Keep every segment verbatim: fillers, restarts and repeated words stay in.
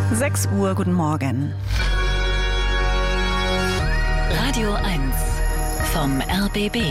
sechs Uhr, guten Morgen. Radio eins vom R B B.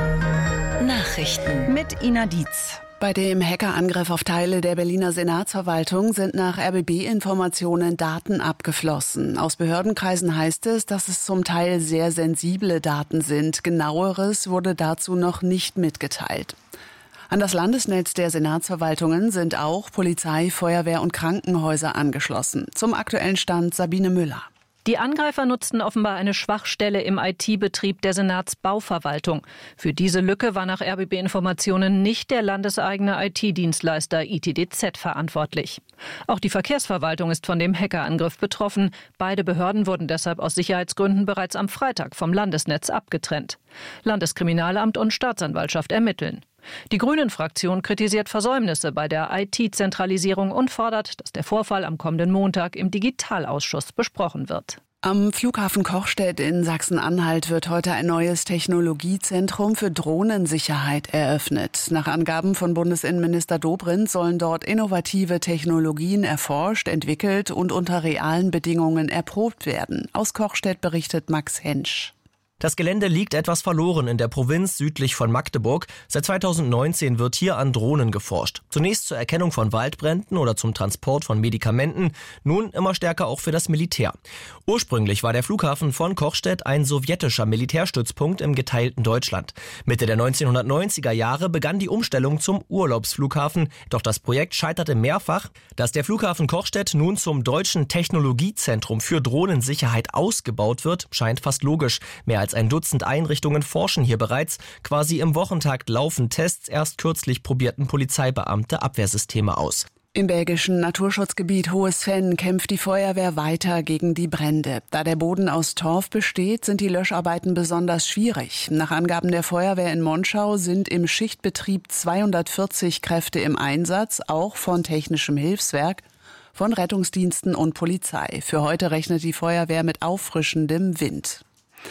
Nachrichten mit Ina Dietz. Bei dem Hackerangriff auf Teile der Berliner Senatsverwaltung sind nach R B B-Informationen Daten abgeflossen. Aus Behördenkreisen heißt es, dass es zum Teil sehr sensible Daten sind. Genaueres wurde dazu noch nicht mitgeteilt. An das Landesnetz der Senatsverwaltungen sind auch Polizei, Feuerwehr und Krankenhäuser angeschlossen. Zum aktuellen Stand Sabine Müller. Die Angreifer nutzten offenbar eine Schwachstelle im I T-Betrieb der Senatsbauverwaltung. Für diese Lücke war nach R B B-Informationen nicht der landeseigene I T-Dienstleister I T D Z verantwortlich. Auch die Verkehrsverwaltung ist von dem Hackerangriff betroffen. Beide Behörden wurden deshalb aus Sicherheitsgründen bereits am Freitag vom Landesnetz abgetrennt. Landeskriminalamt und Staatsanwaltschaft ermitteln. Die Grünen-Fraktion kritisiert Versäumnisse bei der I T-Zentralisierung und fordert, dass der Vorfall am kommenden Montag im Digitalausschuss besprochen wird. Am Flughafen Kochstedt in Sachsen-Anhalt wird heute ein neues Technologiezentrum für Drohnensicherheit eröffnet. Nach Angaben von Bundesinnenminister Dobrindt sollen dort innovative Technologien erforscht, entwickelt und unter realen Bedingungen erprobt werden. Aus Kochstedt berichtet Max Hensch. Das Gelände liegt etwas verloren in der Provinz südlich von Magdeburg. Seit zweitausendneunzehn wird hier an Drohnen geforscht. Zunächst zur Erkennung von Waldbränden oder zum Transport von Medikamenten, nun immer stärker auch für das Militär. Ursprünglich war der Flughafen von Kochstedt ein sowjetischer Militärstützpunkt im geteilten Deutschland. Mitte der neunzehnhundertneunziger Jahre begann die Umstellung zum Urlaubsflughafen, doch das Projekt scheiterte mehrfach. Dass der Flughafen Kochstedt nun zum deutschen Technologiezentrum für Drohnensicherheit ausgebaut wird, scheint fast logisch. Mehr als ein Dutzend Einrichtungen forschen hier bereits. Quasi im Wochentakt laufen Tests. Erst kürzlich probierten Polizeibeamte Abwehrsysteme aus. Im belgischen Naturschutzgebiet Hohes Venn kämpft die Feuerwehr weiter gegen die Brände. Da der Boden aus Torf besteht, sind die Löscharbeiten besonders schwierig. Nach Angaben der Feuerwehr in Monschau sind im Schichtbetrieb zweihundertvierzig Kräfte im Einsatz, auch von technischem Hilfswerk, von Rettungsdiensten und Polizei. Für heute rechnet die Feuerwehr mit auffrischendem Wind.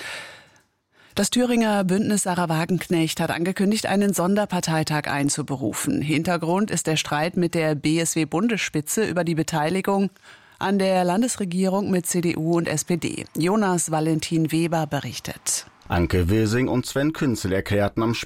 Das Thüringer Bündnis Sarah Wagenknecht hat angekündigt, einen Sonderparteitag einzuberufen. Hintergrund ist der Streit mit der B S W-Bundesspitze über die Beteiligung an der Landesregierung mit C D U und S P D. Jonas Valentin Weber berichtet. Anke Wilsing und Sven Künzel erklärten am